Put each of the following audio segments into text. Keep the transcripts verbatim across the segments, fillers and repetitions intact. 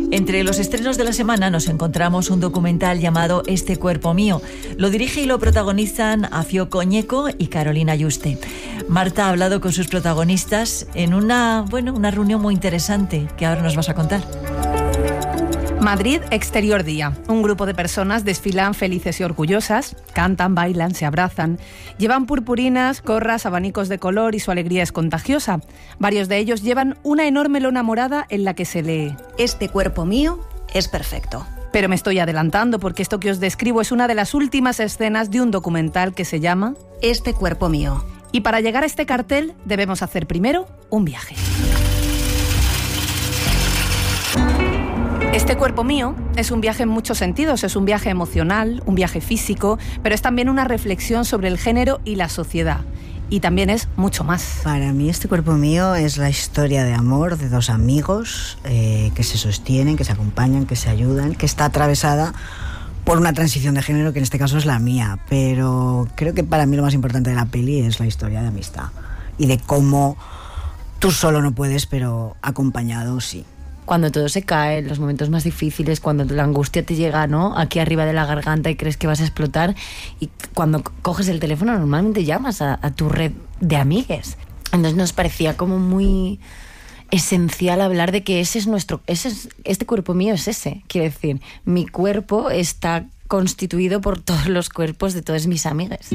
Entre los estrenos de la semana nos encontramos un documental llamado Este cuerpo mío. Lo dirige y lo protagonizan Afioko Ñeko y Carolina Yuste. Marta ha hablado con sus protagonistas en una, bueno, una reunión muy interesante que ahora nos vas a contar. Madrid, exterior día. Un grupo de personas desfilan felices y orgullosas, cantan, bailan, se abrazan, llevan purpurinas, gorras, abanicos de color y su alegría es contagiosa. Varios de ellos llevan una enorme lona morada en la que se lee: Este cuerpo mío es perfecto. Pero me estoy adelantando porque esto que os describo es una de las últimas escenas de un documental que se llama Este cuerpo mío. Y para llegar a este cartel debemos hacer primero un viaje. Este cuerpo mío es un viaje en muchos sentidos, es un viaje emocional, un viaje físico, pero es también una reflexión sobre el género y la sociedad. Y también es mucho más. Para mí este cuerpo mío es la historia de amor de dos amigos eh, que se sostienen, que se acompañan, que se ayudan, que está atravesada por una transición de género que en este caso es la mía. Pero creo que para mí lo más importante de la peli es la historia de amistad y de cómo tú solo no puedes, pero acompañado sí. Cuando todo se cae, los momentos más difíciles, cuando la angustia te llega, ¿no?, aquí arriba de la garganta y crees que vas a explotar, y cuando coges el teléfono normalmente llamas a, a tu red de amigues. Entonces nos parecía como muy esencial hablar de que ese es nuestro, ese es, este cuerpo mío es ese. Quiero decir, mi cuerpo está constituido por todos los cuerpos de todos mis amigues.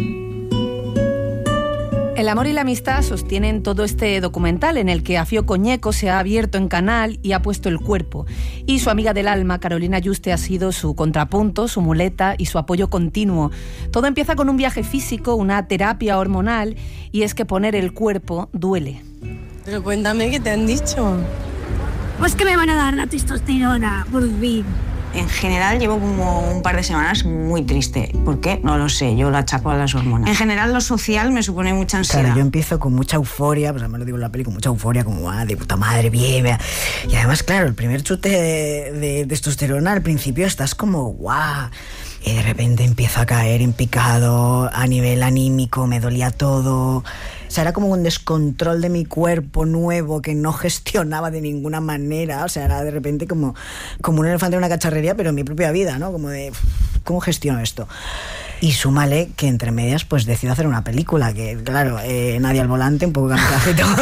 El amor y la amistad sostienen todo este documental en el que Afioko Ñeko se ha abierto en canal y ha puesto el cuerpo. Y su amiga del alma, Carolina Yuste, ha sido su contrapunto, su muleta y su apoyo continuo. Todo empieza con un viaje físico, una terapia hormonal, y es que poner el cuerpo duele. Pero cuéntame, ¿qué te han dicho? Pues que me van a dar la testosterona, por fin. En general llevo como un par de semanas muy triste. ¿Por qué? No lo sé, yo lo achaco a las hormonas. En general lo social me supone mucha ansiedad. Claro, yo empiezo con mucha euforia, pues además lo digo en la peli, con mucha euforia, como, ah, de puta madre, bien, bien. Y además, claro, el primer chute de, de testosterona, al principio estás como, guau. Y de repente empiezo a caer en picado, a nivel anímico, me dolía todo. O sea, era como un descontrol de mi cuerpo nuevo que no gestionaba de ninguna manera. O sea, era de repente como, como un elefante en una cacharrería, pero en mi propia vida, ¿no? Como de, ¿cómo gestiono esto? Y súmale que entre medias pues decido hacer una película, que claro, eh, nadie al volante, un poco kamikaze todo.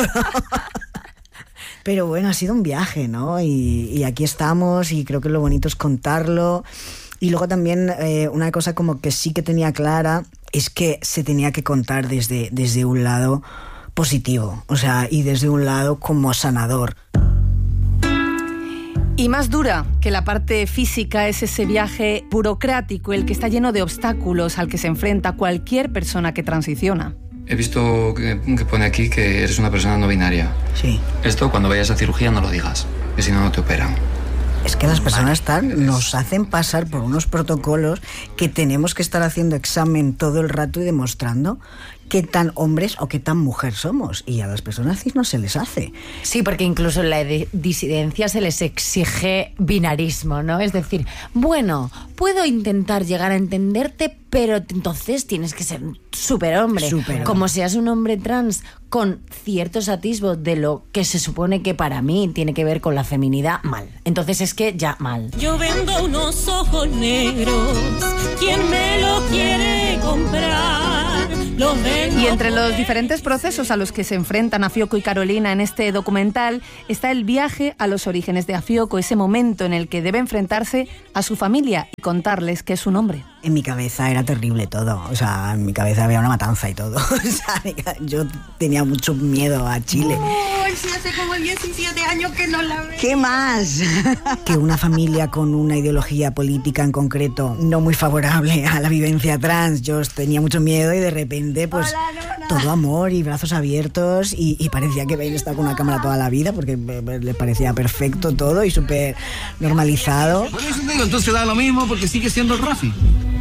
Pero bueno, ha sido un viaje, ¿no? Y, y aquí estamos y creo que lo bonito es contarlo. Y luego también eh, una cosa como que sí que tenía clara es que se tenía que contar desde, desde un lado positivo, o sea, y desde un lado como sanador. Y más dura que la parte física es ese viaje burocrático, el que está lleno de obstáculos al que se enfrenta cualquier persona que transiciona. He visto que, que pone aquí que eres una persona no binaria. Sí. Esto cuando vayas a cirugía no lo digas, que si no, no te operan. Es que las personas tal nos hacen pasar por unos protocolos que tenemos que estar haciendo examen todo el rato y demostrando qué tan hombres o qué tan mujer somos. Y a las personas cis no se les hace. Sí, porque incluso en la disidencia se les exige binarismo, ¿no? Es decir, bueno, puedo intentar llegar a entenderte, pero entonces tienes que ser superhombre. Super. Como seas un hombre trans con ciertos atisbos de lo que se supone que para mí tiene que ver con la feminidad, mal. Entonces es que ya mal. Yo vendo unos ojos negros, ¿quién me lo quiere comprar? Y entre los diferentes procesos a los que se enfrentan Afioko y Carolina en este documental está el viaje a los orígenes de Afioko, ese momento en el que debe enfrentarse a su familia y contarles que es un hombre. En mi cabeza era terrible todo, o sea, en mi cabeza había una matanza y todo. O sea, yo tenía mucho miedo a Chile. ¡Uy, sí, hace como diecisiete años que no la veo! ¿Qué más? Que una familia con una ideología política en concreto no muy favorable a la vivencia trans, yo tenía mucho miedo y de repente, pues, hola, todo amor y brazos abiertos y, y parecía que habían estado con una cámara toda la vida porque le parecía perfecto todo y súper normalizado. Por eso digo, entonces da lo mismo porque sigue siendo el Rafi.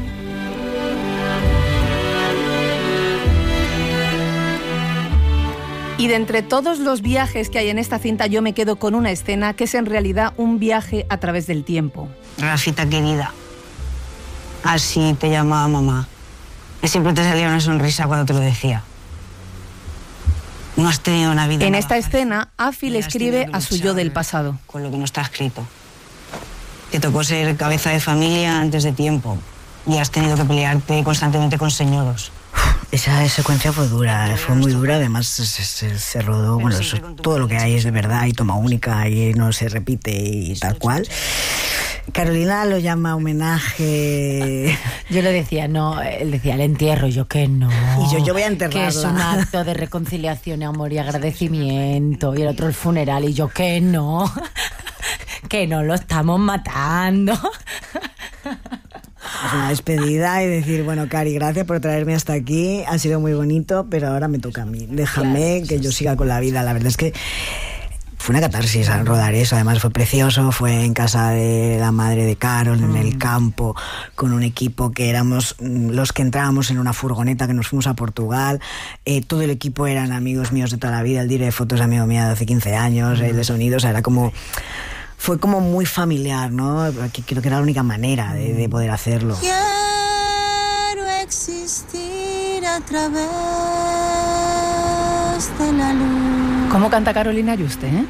Y de entre todos los viajes que hay en esta cinta, yo me quedo con una escena que es en realidad un viaje a través del tiempo. Rafita querida, así te llamaba mamá. Y siempre te salía una sonrisa cuando te lo decía. No has tenido una vida. En esta escena, Afi le escribe a su yo del pasado. Con lo que no está escrito. Te tocó ser cabeza de familia antes de tiempo y has tenido que pelearte constantemente con señoros. Esa secuencia fue dura, fue muy dura, además se, se, se rodó, bueno, eso, todo lo que hay es de verdad y toma única y no se repite y tal cual. Carolina lo llama homenaje. Yo le decía, no, él decía, el entierro, yo que no. Y yo, yo voy a enterrarla. Que es un acto de reconciliación, amor y agradecimiento. Y el otro el funeral, y yo que no. Que no lo estamos matando. Es una despedida y decir, bueno, Cari, gracias por traerme hasta aquí, ha sido muy bonito, pero ahora me toca a mí. Déjame claro, que yo siga con la vida. La verdad es que fue una catarsis al rodar eso, además fue precioso, fue en casa de la madre de Carol, en el campo, con un equipo que éramos los que entrábamos en una furgoneta que nos fuimos a Portugal, eh, todo el equipo eran amigos míos de toda la vida, el director de fotos amigo mío de hace quince años, el de sonido, o sea, era como... Fue como muy familiar, ¿no? Creo que era la única manera de, de poder hacerlo. Quiero existir a través de la luz. ¿Cómo canta Carolina Yuste, eh?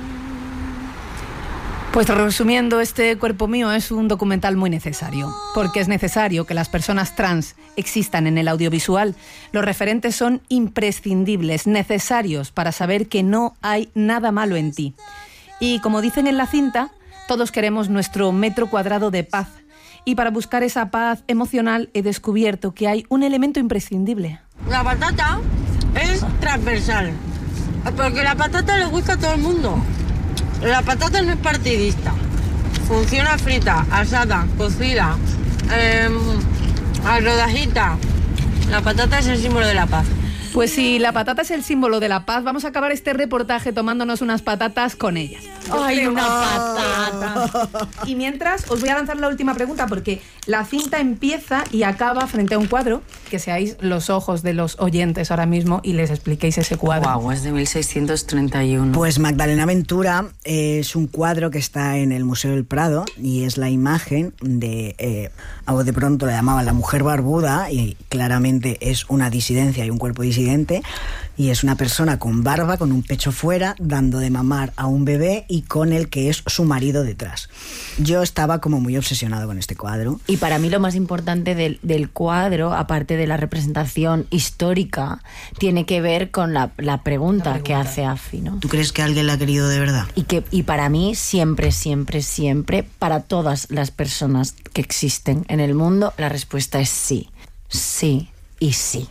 Pues resumiendo, este Cuerpo Mío es un documental muy necesario, porque es necesario que las personas trans existan en el audiovisual. Los referentes son imprescindibles, necesarios para saber que no hay nada malo en ti. Y como dicen en la cinta, todos queremos nuestro metro cuadrado de paz. Y para buscar esa paz emocional he descubierto que hay un elemento imprescindible. La patata es transversal, porque la patata le gusta a todo el mundo. La patata no es partidista. Funciona frita, asada, cocida, eh, a rodajita. La patata es el símbolo de la paz. Pues si la patata es el símbolo de la paz, vamos a acabar este reportaje tomándonos unas patatas con ellas. ¡Ay, una patata! Y mientras, os voy a lanzar la última pregunta, porque la cinta empieza y acaba frente a un cuadro, que seáis los ojos de los oyentes ahora mismo y les expliquéis ese cuadro. Guau, es de mil seiscientos treinta y uno. Pues Magdalena Ventura es un cuadro que está en el Museo del Prado y es la imagen de, eh, algo de pronto la llamaban la mujer barbuda, y claramente es una disidencia y un cuerpo disidente. Y es una persona con barba, con un pecho fuera, dando de mamar a un bebé y con el que es su marido detrás. Yo estaba como muy obsesionado con este cuadro. Y para mí lo más importante del, del cuadro, aparte de la representación histórica, tiene que ver con la, la, pregunta, la pregunta que hace Afi, ¿no? ¿Tú crees que alguien la ha querido de verdad? Y, que, y para mí, siempre, siempre, siempre, para todas las personas que existen en el mundo, la respuesta es sí. Sí y sí.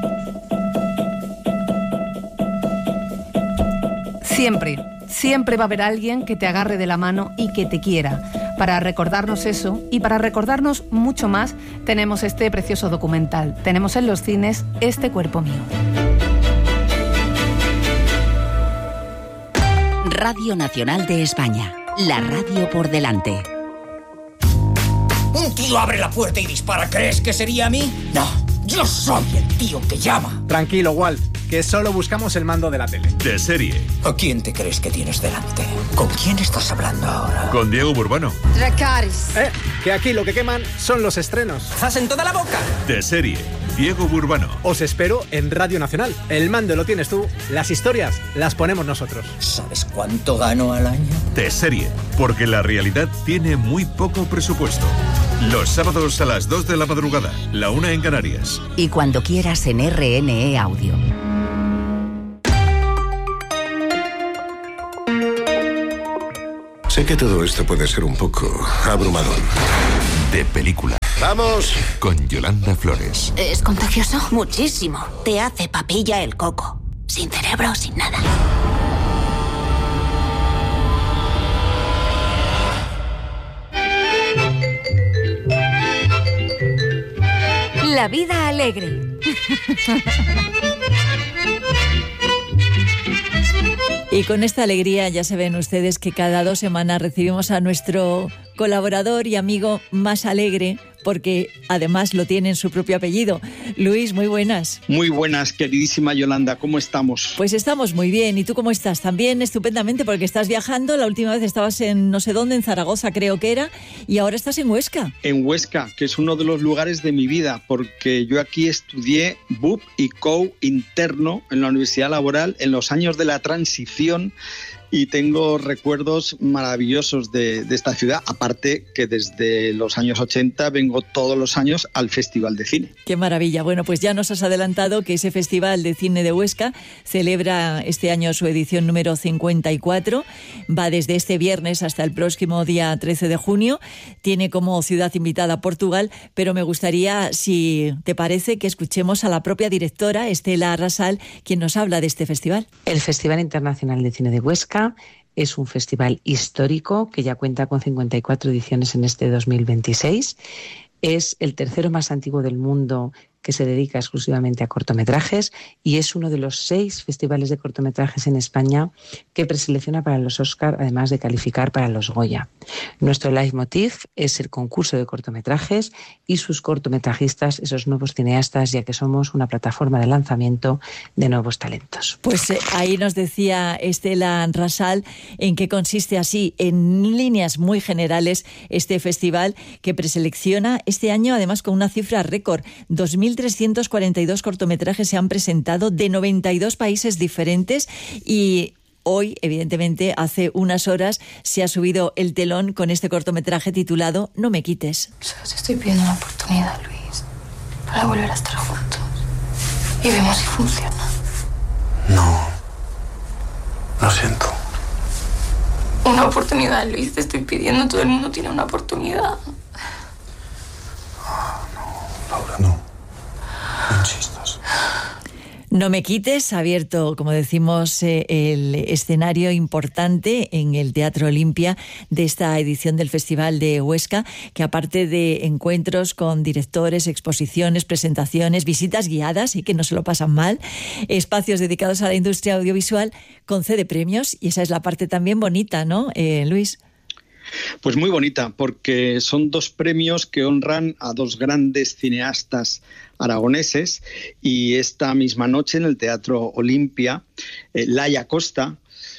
Siempre, siempre va a haber alguien que te agarre de la mano y que te quiera. Para recordarnos eso y para recordarnos mucho más, tenemos este precioso documental. Tenemos en los cines Este Cuerpo Mío. Radio Nacional de España. La radio por delante. Un tío abre la puerta y dispara. ¿Crees que sería a mí? No, yo soy el tío que llama. Tranquilo, Walt, que solo buscamos el mando de la tele. De serie. ¿A quién te crees que tienes delante? ¿Con quién estás hablando ahora? Con Diego Burbano. Dracarys. Eh, que aquí lo que queman son los estrenos. ¡Zas en toda la boca! De serie. Diego Burbano. Os espero en Radio Nacional. El mando lo tienes tú, las historias las ponemos nosotros. ¿Sabes cuánto gano al año? De serie. Porque la realidad tiene muy poco presupuesto. Los sábados a las dos de la madrugada, la una en Canarias. Y cuando quieras en R N E Audio. Sé que todo esto puede ser un poco abrumador. De película. ¡Vamos! Con Yolanda Flores. ¿Es contagioso? Muchísimo. Te hace papilla el coco. Sin cerebro, sin nada. La vida alegre. Y con esta alegría ya saben ustedes que cada dos semanas recibimos a nuestro colaborador y amigo más alegre, porque además lo tiene en su propio apellido. Luis, muy buenas. Muy buenas, queridísima Yolanda, ¿cómo estamos? Pues estamos muy bien. ¿Y tú cómo estás? También estupendamente, porque estás viajando. La última vez estabas en no sé dónde, en Zaragoza creo que era, y ahora estás en Huesca. En Huesca, que es uno de los lugares de mi vida, porque yo aquí estudié B U P y C O U interno en la Universidad Laboral en los años de la transición. y tengo recuerdos maravillosos de, de esta ciudad, aparte que desde los años ochenta vengo todos los años al Festival de Cine. Qué maravilla. Bueno, pues ya nos has adelantado que ese Festival de Cine de Huesca celebra este año su edición número cincuenta y cuatro, va desde este viernes hasta el próximo día trece de junio, tiene como ciudad invitada Portugal, pero me gustaría, si te parece, que escuchemos a la propia directora, Estela Arrasal, quien nos habla de este festival. El Festival Internacional de Cine de Huesca es un festival histórico que ya cuenta con cincuenta y cuatro ediciones en este dos mil veintiséis. Es el tercero más antiguo del mundo que se dedica exclusivamente a cortometrajes y es uno de los seis festivales de cortometrajes en España que preselecciona para los Oscar, además de calificar para los Goya. Nuestro leitmotiv es el concurso de cortometrajes y sus cortometrajistas, esos nuevos cineastas, ya que somos una plataforma de lanzamiento de nuevos talentos. Pues eh, ahí nos decía Estela Arrasal en qué consiste así, en líneas muy generales, este festival que preselecciona este año, además con una cifra récord, dos mil trescientos cuarenta y dos cortometrajes se han presentado de noventa y dos países diferentes y hoy, evidentemente, hace unas horas se ha subido el telón con este cortometraje titulado No me quites. Solo te estoy pidiendo una oportunidad, Luis, para volver a estar juntos y vemos si funciona. No, lo siento. Una oportunidad, Luis, te estoy pidiendo, todo el mundo tiene una oportunidad. Laura, no. No insistas. No me quites, ha abierto, como decimos, eh, el escenario importante en el Teatro Olimpia de esta edición del Festival de Huesca, que aparte de encuentros con directores, exposiciones, presentaciones, visitas guiadas y que no se lo pasan mal, espacios dedicados a la industria audiovisual, concede premios y esa es la parte también bonita, ¿no, eh, Luis? Pues muy bonita, porque son dos premios que honran a dos grandes cineastas aragoneses y esta misma noche en el Teatro Olimpia, eh, Laia Costa,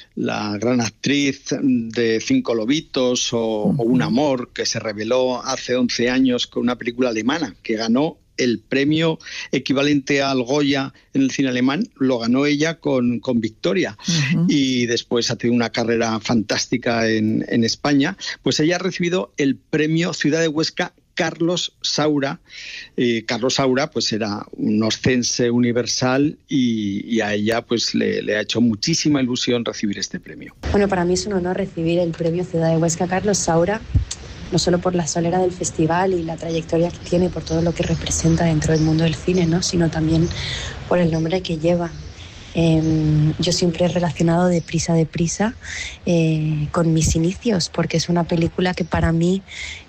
la gran actriz de Cinco Lobitos o, o Un amor, que se reveló hace once años con una película alemana que ganó el premio equivalente al Goya en el cine alemán, lo ganó ella con, con Victoria. Uh-huh. Y después ha tenido una carrera fantástica en, en España. Pues ella ha recibido el premio Ciudad de Huesca Carlos Saura. Eh, Carlos Saura pues era un oscense universal y, y a ella pues le, le ha hecho muchísima ilusión recibir este premio. Bueno, para mí es un honor recibir el premio Ciudad de Huesca Carlos Saura, no solo por la solera del festival y la trayectoria que tiene, por todo lo que representa dentro del mundo del cine, ¿no?, sino también por el nombre que lleva. Eh, yo siempre he relacionado Deprisa, Deprisa eh, con mis inicios, porque es una película que para mí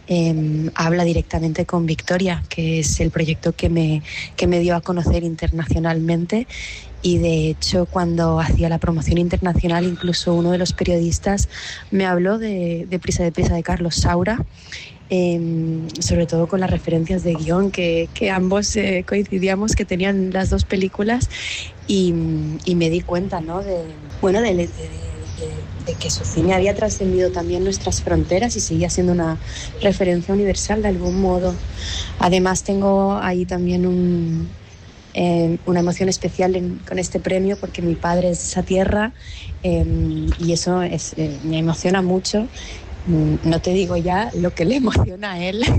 eh, habla directamente con Victoria, que es el proyecto que me, que me dio a conocer internacionalmente. Y de hecho, cuando hacía la promoción internacional, incluso uno de los periodistas me habló de Deprisa, Deprisa de Carlos Saura, eh, sobre todo con las referencias de guión que, que ambos eh, coincidíamos que tenían las dos películas y, y me di cuenta, ¿no?, de, bueno, de, de, de, de que su cine había trascendido también nuestras fronteras y seguía siendo una referencia universal de algún modo. Además, tengo ahí también un... Eh, una emoción especial en, con este premio porque mi padre es de esa tierra eh, y eso es, eh, me emociona mucho. No te digo ya lo que le emociona a él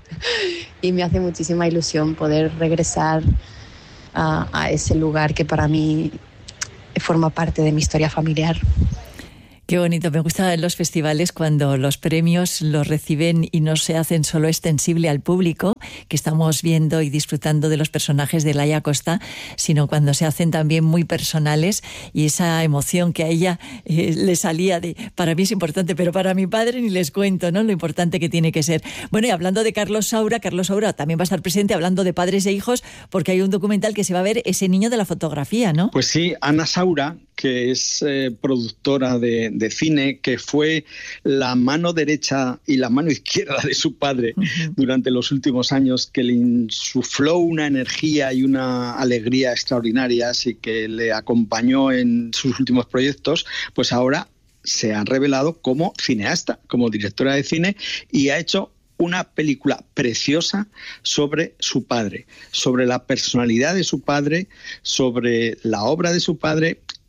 y me hace muchísima ilusión poder regresar a, a ese lugar que para mí forma parte de mi historia familiar. Qué bonito, me gustan los festivales cuando los premios los reciben y no se hacen solo extensible al público, que estamos viendo y disfrutando de los personajes de Laia Costa, sino cuando se hacen también muy personales y esa emoción que a ella eh, le salía de, para mí es importante, pero para mi padre ni les cuento, ¿no?, lo importante que tiene que ser. Bueno, y hablando de Carlos Saura, Carlos Saura también va a estar presente hablando de padres e hijos, porque hay un documental que se va a ver, Ese niño de la fotografía, ¿no? Pues sí, Ana Saura, que es eh, productora de, de cine, que fue la mano derecha y la mano izquierda de su padre uh-huh. durante los últimos años, que le insufló una energía y una alegría extraordinarias y que le acompañó en sus últimos proyectos, pues ahora se ha revelado como cineasta, como directora de cine, y ha hecho una película preciosa sobre su padre, sobre la personalidad de su padre, sobre la obra de su padre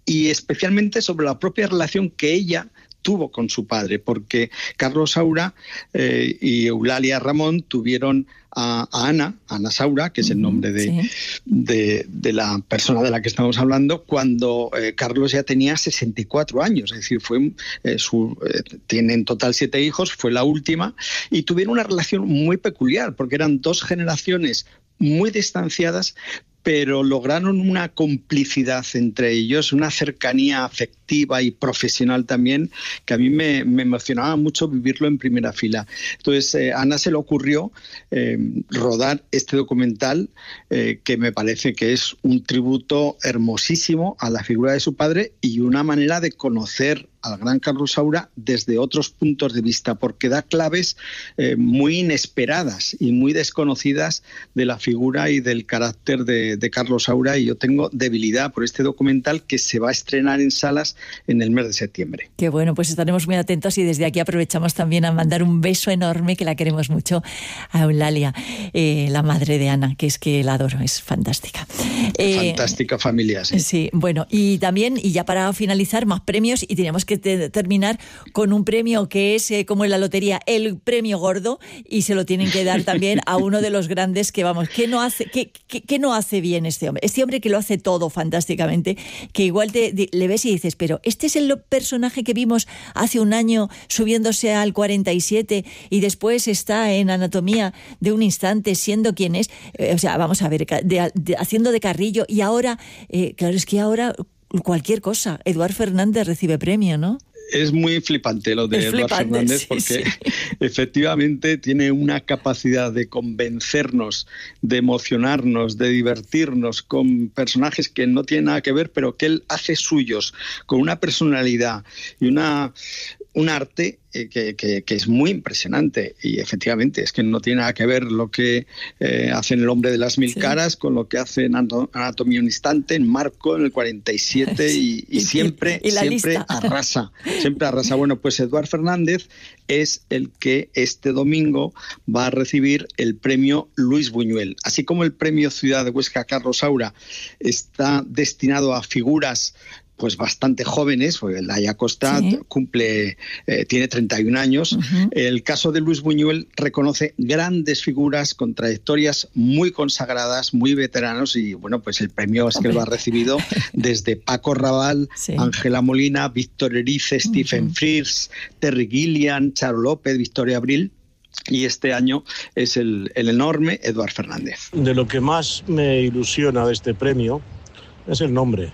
y especialmente sobre la propia relación que ella tuvo con su padre, porque Carlos Saura eh, y Eulalia Ramón tuvieron a, a Ana, Ana Saura, que es el nombre de, sí. de, de la persona de la que estamos hablando, cuando eh, Carlos ya tenía sesenta y cuatro años, es decir, fue eh, su, eh, tiene en total siete hijos, fue la última, y tuvieron una relación muy peculiar, porque eran dos generaciones muy distanciadas, pero lograron una complicidad entre ellos, una cercanía afectiva y profesional también, que a mí me, me emocionaba mucho vivirlo en primera fila. Entonces, eh, a Ana se le ocurrió eh, rodar este documental, eh, que me parece que es un tributo hermosísimo a la figura de su padre y una manera de conocer al gran Carlos Saura desde otros puntos de vista, porque da claves eh, muy inesperadas y muy desconocidas de la figura y del carácter de, de Carlos Saura, y yo tengo debilidad por este documental que se va a estrenar en salas en el mes de septiembre. Qué bueno, pues estaremos muy atentos y desde aquí aprovechamos también a mandar un beso enorme, que la queremos mucho, a Eulalia, eh, la madre de Ana, que es que la adoro, es fantástica. Eh, fantástica familia, sí. Sí, bueno, y también, y ya para finalizar, más premios, y tenemos que te, terminar con un premio que es, eh, como en la lotería, el premio gordo, y se lo tienen que dar también a uno de los grandes que, vamos, ¿qué no hace, qué, qué, qué no hace bien este hombre? Este hombre que lo hace todo fantásticamente, que igual te, te, le ves y dices, pero este es el personaje que vimos hace un año subiéndose al cuarenta y siete y después está en Anatomía de un instante siendo quien es, eh, o sea, vamos a ver, de, de, haciendo de Carrillo, y ahora, eh, claro, es que ahora cualquier cosa, Eduard Fernández recibe premio, ¿no? Es muy flipante lo de es Eduard flipante, Fernández, sí, porque sí. efectivamente tiene una capacidad de convencernos, de emocionarnos, de divertirnos con personajes que no tienen nada que ver, pero que él hace suyos, con una personalidad y una... un arte eh, que, que, que es muy impresionante, y efectivamente es que no tiene nada que ver lo que eh, hace en El hombre de las mil sí. caras con lo que hace en Anatomía de un instante, en Marco, en el cuarenta y siete, sí. y, y siempre, y siempre lista. arrasa, siempre arrasa. Bueno, pues Eduard Fernández es el que este domingo va a recibir el premio Luis Buñuel. Así como el premio Ciudad de Huesca Carlos Saura está destinado a figuras pues bastante jóvenes, porque Laia Costa sí. cumple, eh, tiene treinta y un años. Uh-huh. El caso de Luis Buñuel reconoce grandes figuras con trayectorias muy consagradas, muy veteranos, y bueno, pues el premio es que lo ha recibido desde Paco Raval, sí. Ángela Molina, Víctor Erice, Stephen uh-huh. Frears, Terry Gilliam, Charo López, Victoria Abril. Y este año es el, el enorme Eduard Fernández. De lo que más me ilusiona de este premio es el nombre.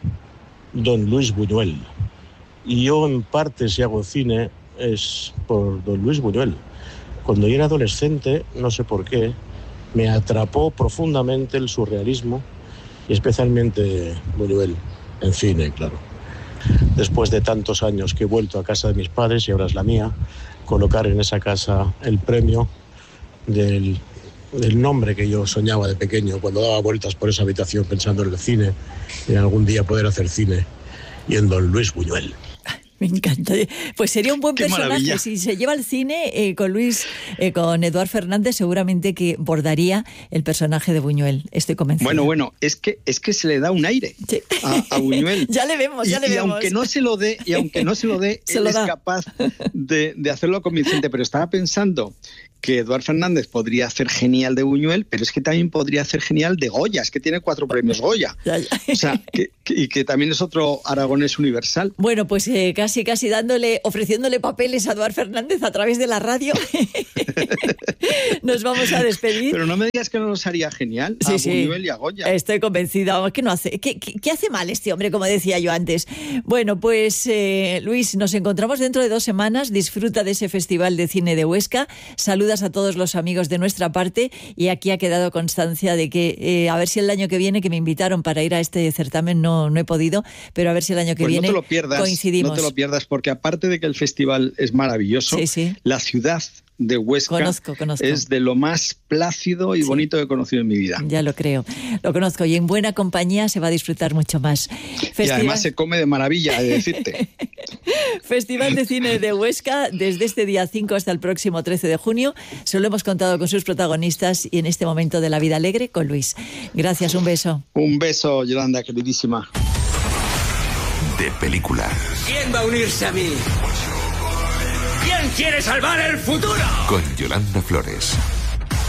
Don Luis Buñuel. Y yo, en parte, si hago cine, es por Don Luis Buñuel. Cuando yo era adolescente, no sé por qué, me atrapó profundamente el surrealismo, y especialmente Buñuel, en cine, claro. Después de tantos años que he vuelto a casa de mis padres, y ahora es la mía, colocar en esa casa el premio del, del nombre que yo soñaba de pequeño, cuando daba vueltas por esa habitación pensando en el cine, en algún día poder hacer cine, y en Don Luis Buñuel. Me encanta. Pues sería un buen Qué personaje. Maravilla. Si se lleva al cine eh, con Luis, eh, con Eduard Fernández, seguramente que bordaría el personaje de Buñuel. Estoy convencida. Bueno, bueno, es que es que se le da un aire sí. a, a Buñuel. Ya le vemos, ya y, le y vemos. Aunque no se lo dé, y aunque no se lo dé, se él lo es da. capaz de, de hacerlo convincente. Pero estaba pensando que Eduard Fernández podría hacer genial de Buñuel, pero es que también podría hacer genial de Goya, es que tiene cuatro premios Goya. Ya, ya. O sea, que, que, y que también es otro aragonés universal. Bueno, pues eh, casi, casi dándole, ofreciéndole papeles a Eduard Fernández a través de la radio. Nos vamos a despedir. Pero no me digas que no nos haría genial a sí, Buñuel sí. y a Goya. Estoy convencida. ¿Qué no hace? ¿Qué, qué, qué hace mal este hombre, como decía yo antes? Bueno, pues eh, Luis, nos encontramos dentro de dos semanas. Disfruta de ese Festival de Cine de Huesca. Saludas a todos los amigos de nuestra parte, y aquí ha quedado constancia de que eh, a ver si el año que viene, que me invitaron para ir a este certamen, no, no he podido, pero a ver si el año que pues viene no te lo pierdas, coincidimos. No te lo pierdas, porque aparte de que el festival es maravilloso, sí, sí. la ciudad de Huesca conozco, conozco. es de lo más plácido y sí. bonito que he conocido en mi vida. Ya lo creo, lo conozco, y en buena compañía se va a disfrutar mucho más. Festival... Y además se come de maravilla, he de decirte. Festival de Cine de Huesca, desde este día cinco hasta el próximo trece de junio. Se lo hemos contado con sus protagonistas, y en este momento de la vida alegre con Luis. Gracias, un beso. Un beso, Yolanda, queridísima. de película. ¿Quién va a unirse a mí? ¿Quién quiere salvar el futuro? Con Yolanda Flores.